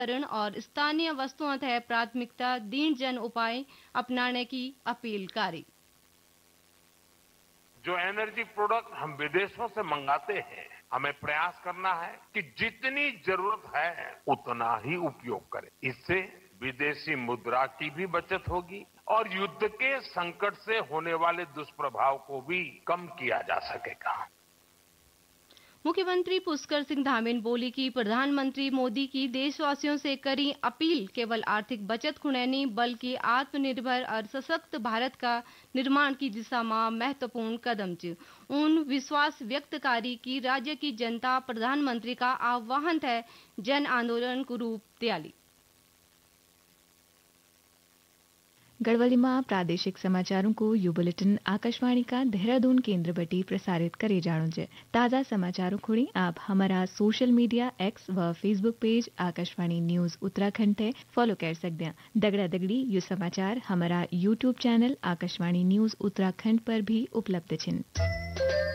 और स्थानीय वस्तुओं तय प्राथमिकता दीन जन उपाय अपनाने की अपील करी। जो एनर्जी प्रोडक्ट हम विदेशों से मंगाते हैं, हमें प्रयास करना है कि जितनी जरूरत है उतना ही उपयोग करें। इससे विदेशी मुद्रा की भी बचत होगी और युद्ध के संकट से होने वाले दुष्प्रभाव को भी कम किया जा सकेगा। मुख्यमंत्री पुष्कर सिंह धामीन बोली कि प्रधानमंत्री मोदी की देशवासियों से करी अपील केवल आर्थिक बचत को नहीं बल्कि आत्मनिर्भर और सशक्त भारत का निर्माण की दिशा में महत्वपूर्ण कदम च। उन विश्वास व्यक्त करी कि राज्य की जनता प्रधानमंत्री का आह्वान है जन आंदोलन को रूप दियाली। गढ़वालीमा प्रादेशिक समाचारों को यू बुलेटिन आकाशवाणी का देहरादून केंद्र बटी प्रसारित करे जाणो जे। ताज़ा समाचारों खुणी आप हमारा सोशल मीडिया एक्स व Facebook page Akashvani news Uttarakhand थे फॉलो कर सकते हैं। दगड़ा दगड़ी यू समाचार हमारा YouTube channel Akashvani news Uttarakhand पर भी उपलब्ध छिन।